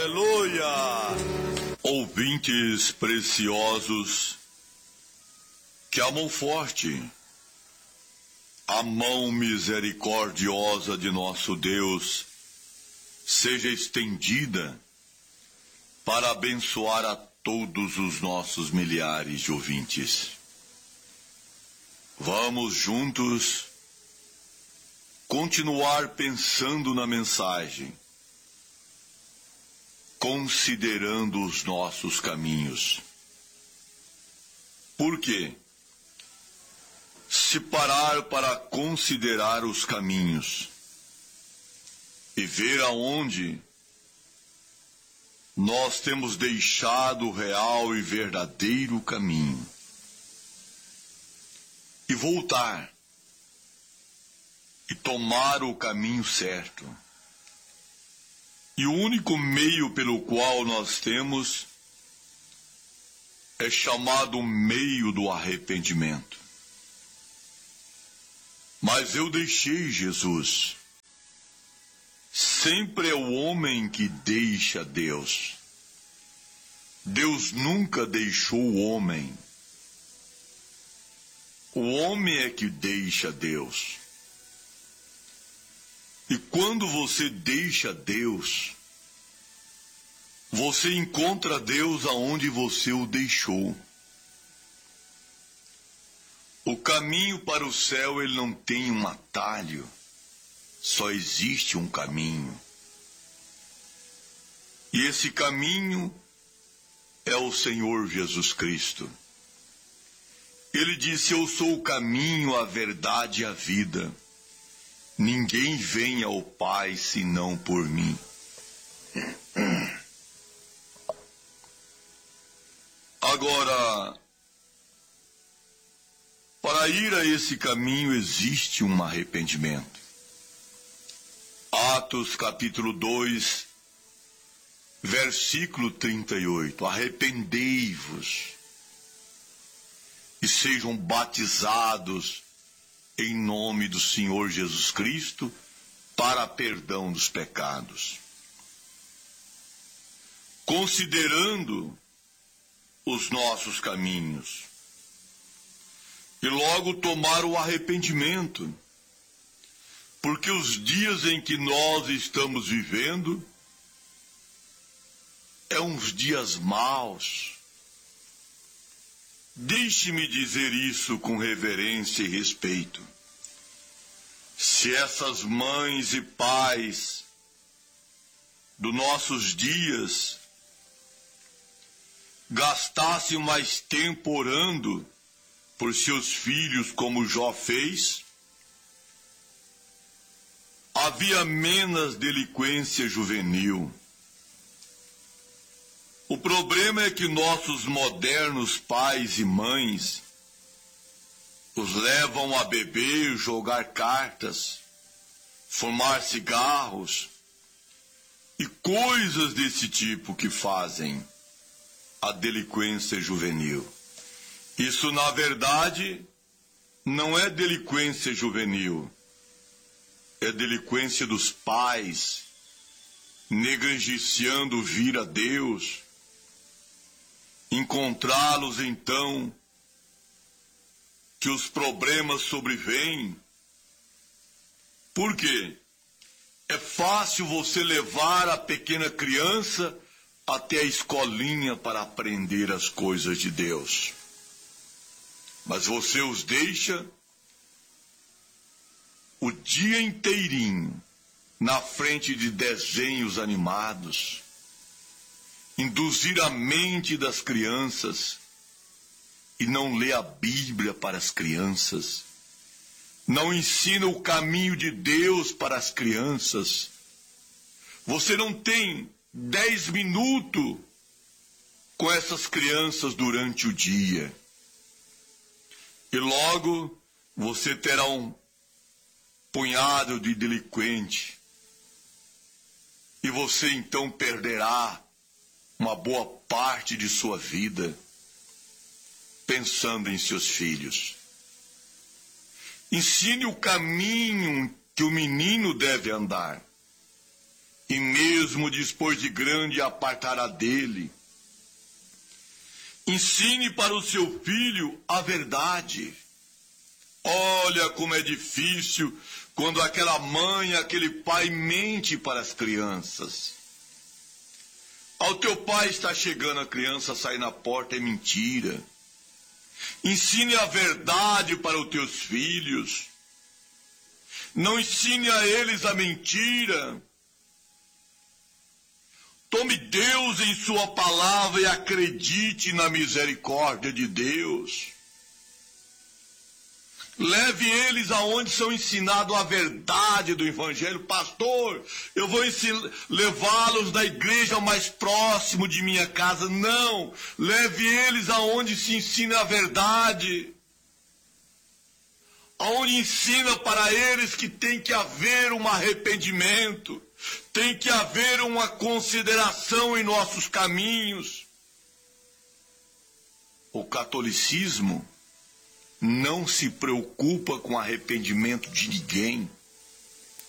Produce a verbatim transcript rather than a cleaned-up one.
Aleluia! Ouvintes preciosos, que a mão forte, a mão misericordiosa de nosso Deus seja estendida para abençoar a todos os nossos milhares de ouvintes. Vamos juntos continuar pensando na mensagem, considerando os nossos caminhos. Por quê? Se parar para considerar os caminhos e ver aonde nós temos deixado o real e verdadeiro caminho, e voltar e tomar o caminho certo, e o único meio pelo qual nós temos é chamado meio do arrependimento. Mas eu deixei Jesus. Sempre é o homem que deixa Deus. Deus nunca deixou o homem. O homem é que deixa Deus. E quando você deixa Deus, você encontra Deus aonde você o deixou. O caminho para o céu, ele não tem um atalho. Só existe um caminho. E esse caminho é o Senhor Jesus Cristo. Ele disse: eu sou o caminho, a verdade e a vida. Ninguém vem ao Pai senão por mim. Agora, para ir a esse caminho existe um arrependimento. Atos capítulo dois, versículo trinta e oito. Arrependei-vos e sejam batizados em nome do Senhor Jesus Cristo para perdão dos pecados. Considerando os nossos caminhos e logo tomar o arrependimento, porque os dias em que nós estamos vivendo é uns dias maus. Deixe-me dizer isso com reverência e respeito. Se essas mães e pais dos nossos dias gastassem mais tempo orando por seus filhos, como Jó fez, havia menos delinquência juvenil. O problema é que nossos modernos pais e mães os levam a beber, jogar cartas, fumar cigarros e coisas desse tipo que fazem a delinquência juvenil. Isso, na verdade, não é delinquência juvenil, é delinquência dos pais, negligenciando vir a Deus. Encontrá-los, então, que os problemas sobrevêm. Por quê? É fácil você levar a pequena criança até a escolinha para aprender as coisas de Deus. Mas você os deixa o dia inteirinho na frente de desenhos animados, induzir a mente das crianças e não lê a Bíblia para as crianças, não ensina o caminho de Deus para as crianças. Você não tem dez minutos com essas crianças durante o dia. E logo você terá um punhado de delinquente. E você então perderá uma boa parte de sua vida pensando em seus filhos. Ensine o caminho que o menino deve andar. e mesmo depois de grande apartará dele. Ensine para o seu filho a verdade. Olha como é difícil quando aquela mãe, aquele pai mente para as crianças. Ao teu pai está chegando, a criança sai na porta, é mentira. Ensine a verdade para os teus filhos. Não ensine a eles a mentira. Tome Deus em sua palavra e acredite na misericórdia de Deus. Leve eles aonde são ensinados a verdade do Evangelho. Pastor, eu vou levá-los da igreja mais próximo de minha casa. Não, leve eles aonde se ensina a verdade. Aonde ensina para eles que tem que haver um arrependimento. Tem que haver uma consideração em nossos caminhos. O catolicismo não se preocupa com arrependimento de ninguém.